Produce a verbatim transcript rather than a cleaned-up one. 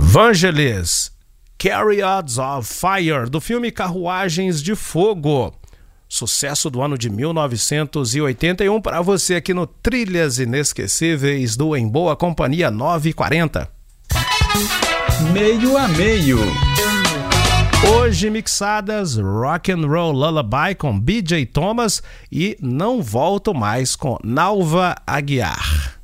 Vangelis, Chariots of Fire, do filme Carruagens de Fogo. Sucesso do ano de mil novecentos e oitenta e um para você aqui no Trilhas Inesquecíveis do Em Boa Companhia nove e quarenta. Meio a meio. Hoje mixadas Rock and Roll Lullaby com B J Thomas e Não Volto Mais com Nalva Aguiar.